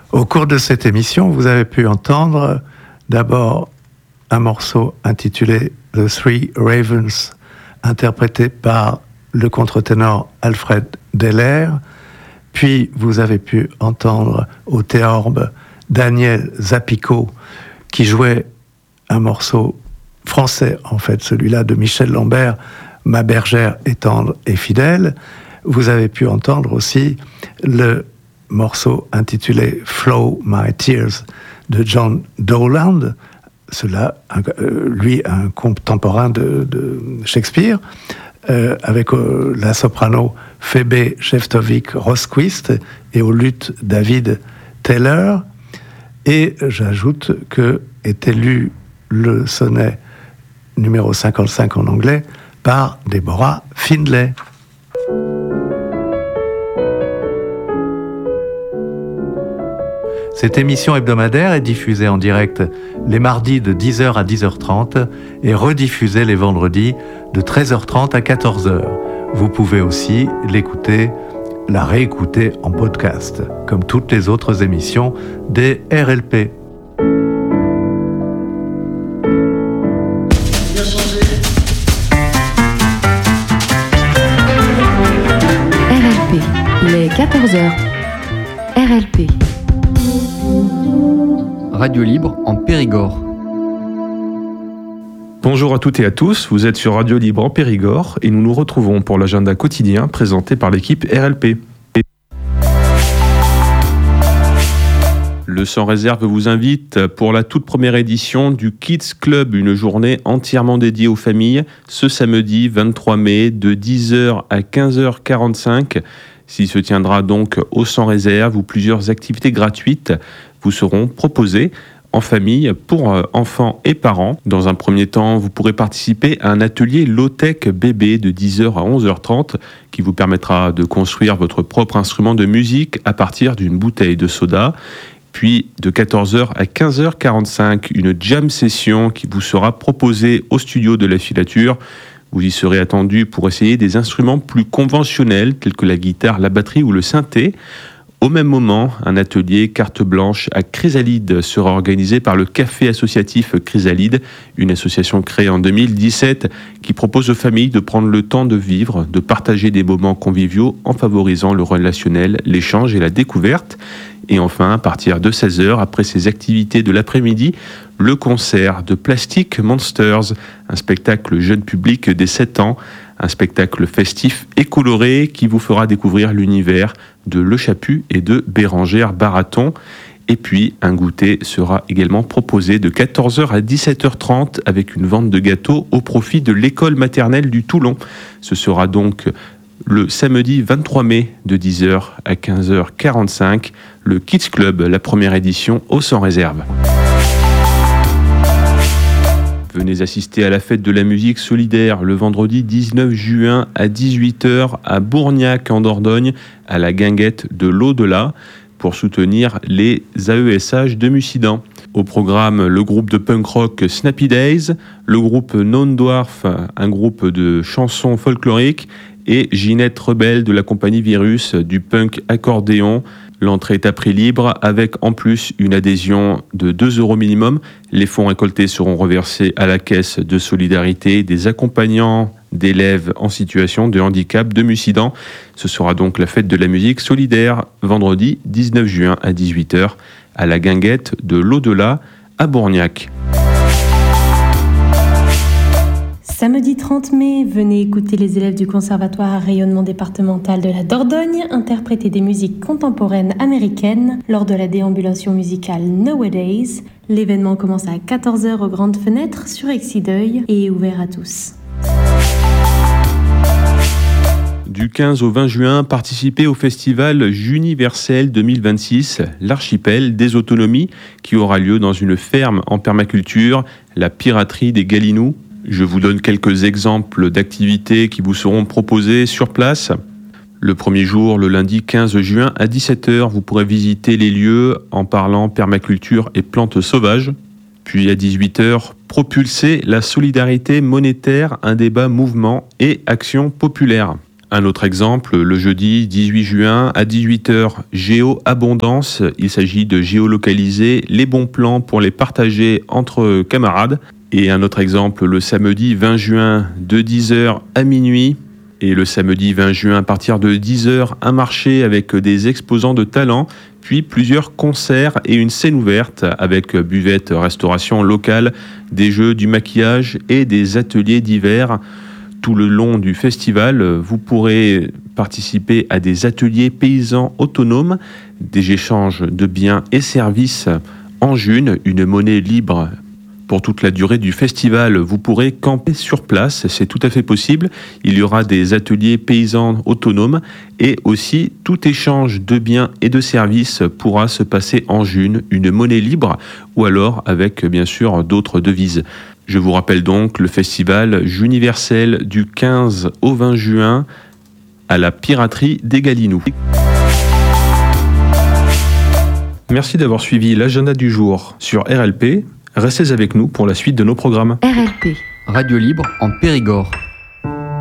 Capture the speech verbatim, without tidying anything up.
Au cours de cette émission, vous avez pu entendre d'abord un morceau intitulé The Three Ravens, interprété par le contre-ténor Alfred Deller. Puis vous avez pu entendre au théorbe Daniel Zapico, qui jouait un morceau français, en fait, celui-là de Michel Lambert, Ma bergère est tendre et fidèle. Vous avez pu entendre aussi le morceau intitulé Flow My Tears de John Dowland, cela, euh, lui, un contemporain de, de Shakespeare, euh, avec euh, la soprano Phoebe Shevtovic-Rosquist et au luth David Taylor. Et j'ajoute que est élu le sonnet numéro cinquante-cinq en anglais par Deborah Findlay. Cette émission hebdomadaire est diffusée en direct les mardis de dix heures à dix heures trente et rediffusée les vendredis de treize heures trente à quatorze heures. Vous pouvez aussi l'écouter, la réécouter en podcast, comme toutes les autres émissions des R L P. R L P, les quatorze heures. R L P. Radio Libre en Périgord. Bonjour à toutes et à tous, vous êtes sur Radio Libre en Périgord et nous nous retrouvons pour l'agenda quotidien présenté par l'équipe R L P. Le Sans Réserve vous invite pour la toute première édition du Kids Club, une journée entièrement dédiée aux familles, ce samedi vingt-trois mai de dix heures à quinze heures quarante-cinq. S'il se tiendra donc au Sans Réserve où plusieurs activités gratuites vous seront proposées en famille pour enfants et parents. Dans un premier temps, vous pourrez participer à un atelier low-tech bébé de dix heures à onze heures trente qui vous permettra de construire votre propre instrument de musique à partir d'une bouteille de soda. Puis de quatorze heures à quinze heures quarante-cinq, une jam session qui vous sera proposée au studio de la filature. Vous y serez attendu pour essayer des instruments plus conventionnels tels que la guitare, la batterie ou le synthé. Au même moment, un atelier carte blanche à Chrysalide sera organisé par le Café associatif Chrysalide, une association créée en deux mille dix-sept qui propose aux familles de prendre le temps de vivre, de partager des moments conviviaux en favorisant le relationnel, l'échange et la découverte. Et enfin, à partir de seize heures, après ces activités de l'après-midi, le concert de Plastic Monsters, un spectacle jeune public des sept ans, un spectacle festif et coloré qui vous fera découvrir l'univers de Le Chaput et de Bérengère Baraton. Et puis, un goûter sera également proposé de quatorze heures à dix-sept heures trente avec une vente de gâteaux au profit de l'école maternelle du Toulon. Ce sera donc le samedi vingt-trois mai de dix heures à quinze heures quarante-cinq, le Kids Club, la première édition au Sans Réserve. Venez assister à la fête de la musique solidaire le vendredi dix-neuf juin à dix-huit heures à Bourgnac en Dordogne, à la guinguette de l'au-delà, pour soutenir les A E S H de Mussidan. Au programme, le groupe de punk rock Snappy Days, le groupe Non Dwarf, un groupe de chansons folkloriques, et Ginette Rebelle de la compagnie Virus du punk accordéon. L'entrée est à prix libre avec en plus une adhésion de deux euros minimum. Les fonds récoltés seront reversés à la caisse de solidarité des accompagnants d'élèves en situation de handicap de Mussidan. Ce sera donc la fête de la musique solidaire vendredi dix-neuf juin à dix-huit heures à la guinguette de l'au-delà à Bourgnac. Samedi trente mai, venez écouter les élèves du Conservatoire à rayonnement départemental de la Dordogne interpréter des musiques contemporaines américaines lors de la déambulation musicale Nowadays. L'événement commence à quatorze heures aux grandes fenêtres sur Exideuil et est ouvert à tous. Du quinze au vingt juin, participez au festival Juniversel deux mille vingt-six, l'archipel des autonomies, qui aura lieu dans une ferme en permaculture, la piraterie des Galinous. Je vous donne quelques exemples d'activités qui vous seront proposées sur place. Le premier jour, le lundi quinze juin à dix-sept heures, vous pourrez visiter les lieux en parlant permaculture et plantes sauvages. Puis à dix-huit heures, propulser la solidarité monétaire, un débat mouvement et action populaire. Un autre exemple, le jeudi dix-huit juin à dix-huit heures, Géo-Abondance. Il s'agit de géolocaliser les bons plans pour les partager entre camarades. Et un autre exemple, le samedi vingt juin de dix heures à minuit. Et le samedi vingt juin à partir de dix heures, un marché avec des exposants de talents, puis plusieurs concerts et une scène ouverte avec buvette, restauration locale, des jeux, du maquillage et des ateliers divers. Tout le long du festival, vous pourrez participer à des ateliers paysans autonomes, des échanges de biens et services en june, une monnaie libre. Pour toute la durée du festival, vous pourrez camper sur place, c'est tout à fait possible. Il y aura des ateliers paysans autonomes et aussi tout échange de biens et de services pourra se passer en june, une monnaie libre ou alors avec bien sûr d'autres devises. Je vous rappelle donc le festival Juniversel du quinze au vingt juin à la piraterie des Galinoux. Merci d'avoir suivi l'agenda du jour sur R L P. Restez avec nous pour la suite de nos programmes. R L P. Radio libre en Périgord.